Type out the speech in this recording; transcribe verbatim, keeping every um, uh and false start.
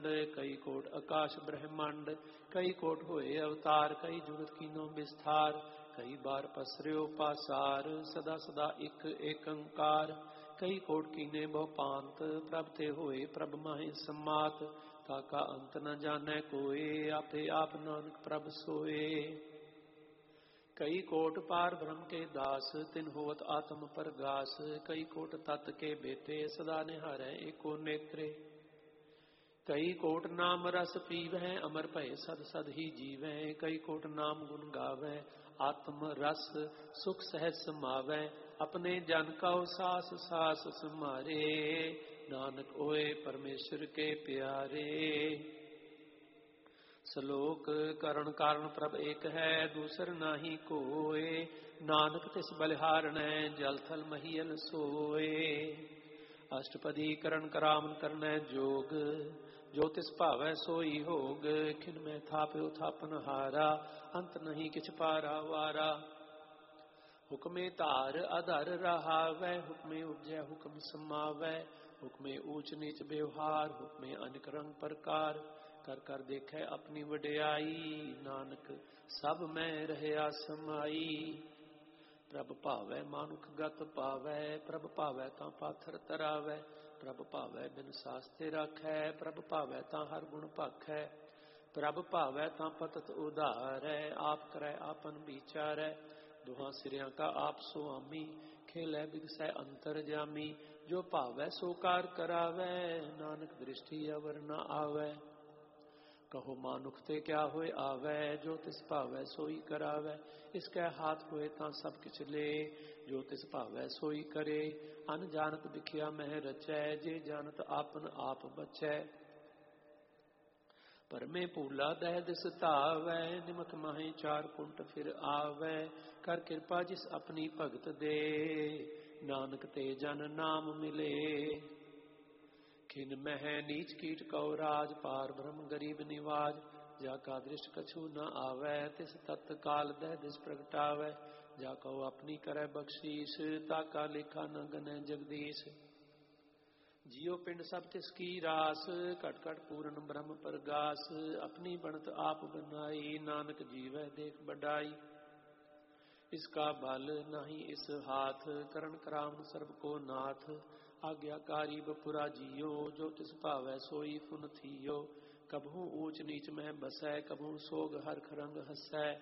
कई कोट आकाश ब्रह्मांड, कई कोट होए अवतार, कई जुगत कीनो विस्तार, कई बार पसर्यो पासार, सदा सदा इक एकंकार, कई कोट कीने बहु पांत, प्रभ ते होए प्रभ माहि समात, ताका अंत न जाने कोय, आपे आप नानक प्रभ सोए। कई कोट पार ब्रह्म के दास, तिन होवत आत्म परगास, कई कोट तत् के बेते, सदा निहारै एको नेत्रे, कई कोट नाम रस पीवै, अमर भय सद सद ही जीवै, कई कोट नाम गुण गावै, आत्म रस सुख सहज समावै, अपने जन का सास सास समारे, नानक ओए परमेश्वर के प्यारे। श्लोक करण कारण प्रभ एक है, दूसर नाही कोय, नानक तिस बलिहारणै, जल थल महियल सोए। अष्टपदी करण करावन करनै जोग, जो तिस भावै सोई होग, खिन में थाप्यो थापन हारा, अंत नहीं किछ पारा वारा। हुक्मे धार अधर रहावै, हुक्मे उपजै हुक्म समावै, हुक्मे ऊंच नीच व्यवहार, हुक्मे अनेक रंग प्रकार, कर कर देखै अपनी वड्याई, नानक सब में रहया समाई। प्रभ भावै मानुख गत पावै, प्रभ भावै तां पाथर तरावै, प्रभ भावै बिन सास्ते राखै, प्रभ भावै तां हर गुण भाखै, प्रभ भावै तां पतत उधारै, आप करै आपन विचारै, दुहां सिरियां का आप सुआमी, खेलै बिगसै अंतर जामी, जो भावै सो कार करावै, नानक दृष्टि अवर न आवै। कहो मानुख ते क्या होए आवै, जो तिस भावै सोई करावै, इसकै हाथ होए तां सब किछ ले, जो तिस भावै सोई करे, अन जानत बिखिया मह रचै, जे जानत आपन आप बचै। परमे भूला दह दिस धावै, निमक माहे चार कुंट फिर आवै, कर कृपा जिस अपनी भगत दे, नानक ते जन नाम मिले। खिन मह नीच कीट कौ राज, पार ब्रह्म गरीब निवाज, जाका दृष्ट कछु न आवै, तिस तत्काल दह दिस प्रगटावै, जाको अपनी करे बख्शीस, ताका लेखा न गनै जगदीश। जियो पिंड सब तिसकी रास, घट घट पूरन ब्रह्म परगास, अपनी बनत आप बनाई, नानक जीवै देख बढ़ाई। इसका बल नहीं इस हाथ, करण करावन सर्ब को नाथ, आज्ञाकारी बपुरा जियो, जो तिस भावै सोई फुन थियो, कबहू ऊंच नीच में बसै, कबहू सोग हरख रंग हसै।